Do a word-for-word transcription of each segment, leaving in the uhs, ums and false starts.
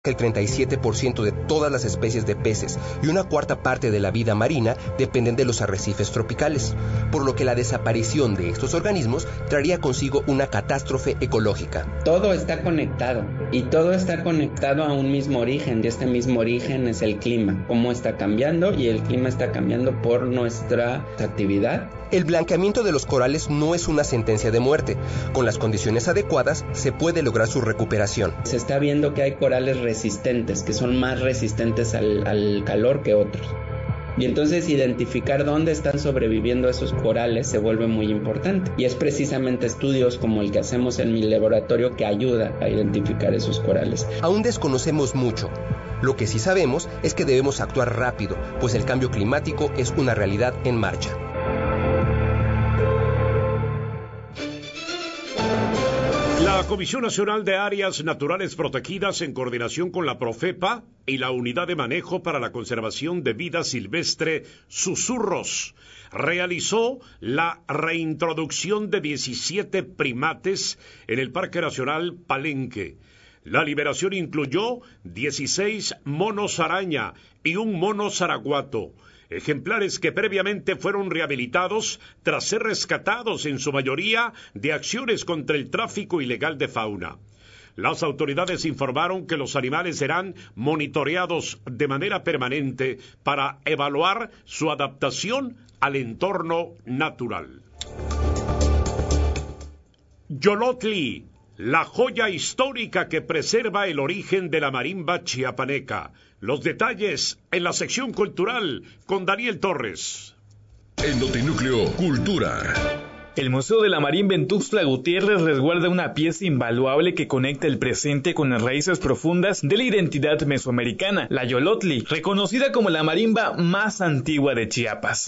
El treinta y siete por ciento de todas las especies de peces y una cuarta parte de la vida marina dependen de los arrecifes tropicales, por lo que la desaparición de estos organismos traería consigo una catástrofe ecológica. Todo está conectado y todo está conectado a un mismo origen, y este mismo origen es el clima, cómo está cambiando, y el clima está cambiando por nuestra actividad. El blanqueamiento de los corales no es una sentencia de muerte. Con las condiciones adecuadas se puede lograr su recuperación. Se está viendo que hay corales resistentes, que son más resistentes al, al calor que otros. Y entonces identificar dónde están sobreviviendo esos corales se vuelve muy importante. Y es precisamente estudios como el que hacemos en mi laboratorio que ayuda a identificar esos corales. Aún desconocemos mucho. Lo que sí sabemos es que debemos actuar rápido, pues el cambio climático es una realidad en marcha. La Comisión Nacional de Áreas Naturales Protegidas, en coordinación con la Profepa y la Unidad de Manejo para la Conservación de Vida Silvestre, Susurros, realizó la reintroducción de diecisiete primates en el Parque Nacional Palenque. La liberación incluyó dieciséis monos araña y un mono zaraguato, ejemplares que previamente fueron rehabilitados tras ser rescatados en su mayoría de acciones contra el tráfico ilegal de fauna. Las autoridades informaron que los animales serán monitoreados de manera permanente para evaluar su adaptación al entorno natural. Yolotli, la joya histórica que preserva el origen de la marimba chiapaneca. Los detalles en la sección cultural con Daniel Torres. En Notinúcleo Cultura. El Museo de la Marimba en Tuxtla Gutiérrez resguarda una pieza invaluable que conecta el presente con las raíces profundas de la identidad mesoamericana, la Yolotli, reconocida como la marimba más antigua de Chiapas.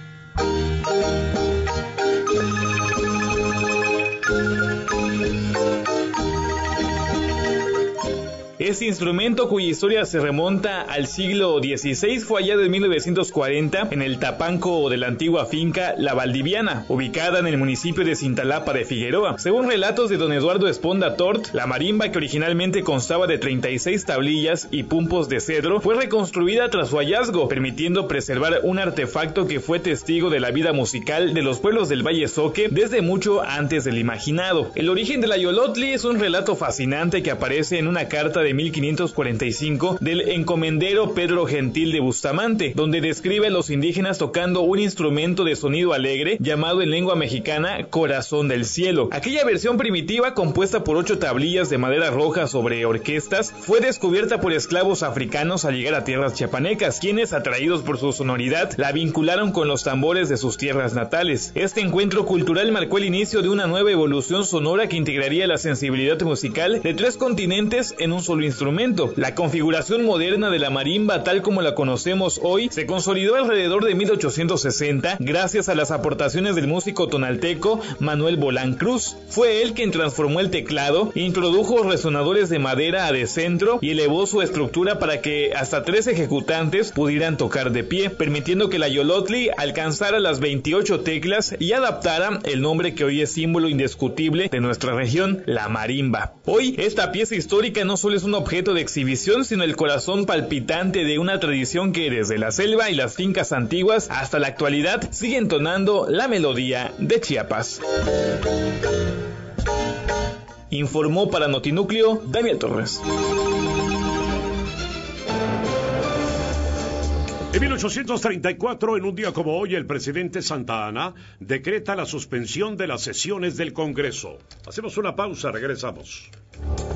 Este instrumento, cuya historia se remonta al siglo dieciséis, fue hallado en mil novecientos cuarenta en el tapanco de la antigua finca La Valdiviana, ubicada en el municipio de Cintalapa de Figueroa. Según relatos de don Eduardo Esponda Tort, la marimba, que originalmente constaba de treinta y seis tablillas y pumpos de cedro, fue reconstruida tras su hallazgo, permitiendo preservar un artefacto que fue testigo de la vida musical de los pueblos del Valle Soque desde mucho antes del imaginado. El origen de la Yolotli es un relato fascinante que aparece en una carta de mil quinientos cuarenta y cinco del encomendero Pedro Gentil de Bustamante, donde describe a los indígenas tocando un instrumento de sonido alegre llamado en lengua mexicana corazón del cielo. Aquella versión primitiva, compuesta por ocho tablillas de madera roja sobre orquestas, fue descubierta por esclavos africanos al llegar a tierras chiapanecas, quienes, atraídos por su sonoridad, la vincularon con los tambores de sus tierras natales. Este encuentro cultural marcó el inicio de una nueva evolución sonora que integraría la sensibilidad musical de tres continentes en un solo instrumento. La configuración moderna de la marimba, tal como la conocemos hoy, se consolidó alrededor de mil ochocientos sesenta gracias a las aportaciones del músico tonalteco Manuel Bolán Cruz. Fue él quien transformó el teclado, introdujo resonadores de madera a decentro y elevó su estructura para que hasta tres ejecutantes pudieran tocar de pie, permitiendo que la Yolotli alcanzara las veintiocho teclas y adaptara el nombre que hoy es símbolo indiscutible de nuestra región, la marimba. Hoy, esta pieza histórica no solo es un objeto de exhibición, sino el corazón palpitante de una tradición que desde la selva y las fincas antiguas hasta la actualidad sigue entonando la melodía de Chiapas. Informó para Notinúcleo Daniel Torres. En mil ochocientos treinta y cuatro, en un día como hoy, el presidente Santa Anna decreta la suspensión de las sesiones del Congreso. Hacemos una pausa, regresamos.